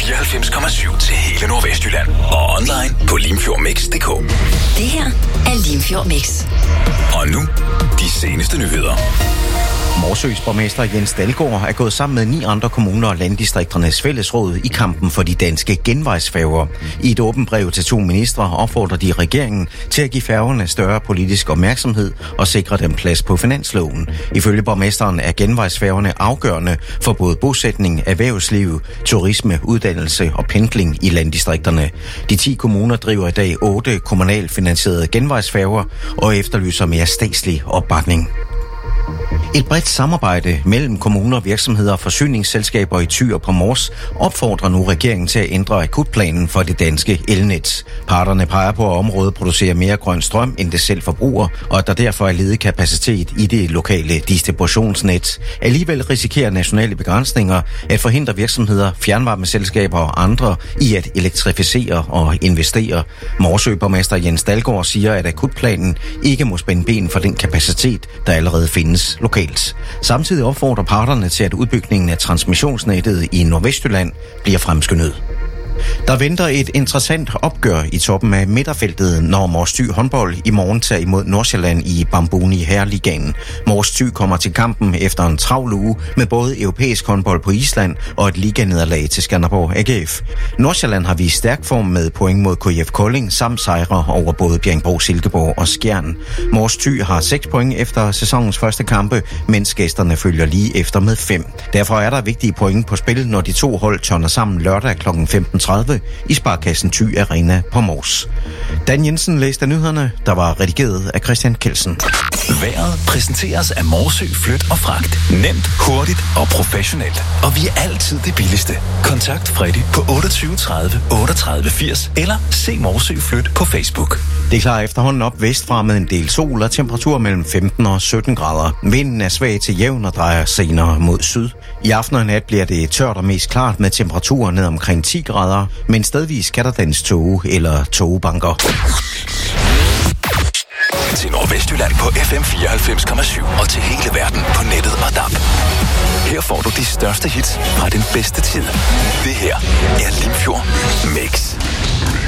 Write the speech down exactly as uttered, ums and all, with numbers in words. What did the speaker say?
fireoghalvfems komma syv til hele Nordvestjylland. Og online på limfjordmix punktum d k. Det her er Limfjord Mix. Og nu, de seneste nyheder. Morsøs borgmester Jens Dalgaard er gået sammen med ni andre kommuner og landdistrikternes fællesråd i kampen for de danske genvejsfærger. I et åbent brev til to ministre opfordrer de regeringen til at give færgerne større politisk opmærksomhed og sikre dem plads på finansloven. Ifølge borgmesteren er genvejsfærgerne afgørende for både bosætning, erhvervsliv, turisme, uddannelse og pendling i landdistrikterne. De ti kommuner driver i dag otte kommunalt finansierede genvejsfærger og efterlyser mere statslig opbakning. Et bredt samarbejde mellem kommuner, virksomheder og forsyningsselskaber i Thy og på Mors opfordrer nu regeringen til at ændre akutplanen for det danske elnet. Parterne peger på, at området producerer mere grøn strøm, end det selv forbruger, og at der derfor er ledig kapacitet i det lokale distributionsnet. Alligevel risikerer nationale begrænsninger at forhindre virksomheder, fjernvarmeselskaber og andre i at elektrificere og investere. Morsø-borgmester Jens Dalgaard siger, at akutplanen ikke må spænde ben for den kapacitet, der allerede findes lokalt. Samtidig opfordrer parterne til, at udbygningen af transmissionsnettet i Nordvestjylland bliver fremskyndet. Der venter et interessant opgør i toppen af midterfeltet, når Mors Thy håndbold i morgen tager imod Nordsjælland i Bambuni Herligaen. Mors Thy kommer til kampen efter en travl uge med både europæisk håndbold på Island og et liganederlag til Skanderborg A G F. Nordsjælland har vist stærk form med point mod K F Kolding samt sejre over både Bjerringbro, Silkeborg og Skjern. Mors Thy har seks point efter sæsonens første kampe, mens gæsterne følger lige efter med fem. Derfor er der vigtige point på spil, når de to hold tørner sammen lørdag klokken femten tredive i Sparkassen Thy Arena på Mors. Dan Jensen læste nyhederne, der var redigeret af Christian Kelsen. Vejret præsenteres af Morsø Flyt og Fragt. Nemt, hurtigt og professionelt. Og vi er altid det billigste. Kontakt Freddy på otteogtyve tredive otteogtredive firs eller se Morsø Flyt på Facebook. Det klarer efterhånden op vestfra med en del sol og temperatur mellem femten og sytten grader. Vinden er svag til jævn og drejer senere mod syd. I aften og nat bliver det tørt og mest klart med temperaturer ned omkring ti grader, men stedvis kan der dannes tåge eller tågebanker. Til Nordvestjylland på F M fireoghalvfems komma syv og til hele verden på nettet og D A B. Her får du de største hits fra den bedste tid. Det her er Limfjord Mix.